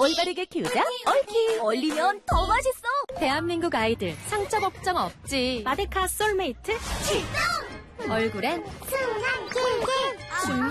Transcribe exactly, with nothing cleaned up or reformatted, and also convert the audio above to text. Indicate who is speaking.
Speaker 1: 올바르게 키우자 얽히. 얼리면 더 맛있어. 대한민국 아이들 상처 걱정 없지. 마데카 솔메이트 출동. 얼굴엔
Speaker 2: 순한 캔캔.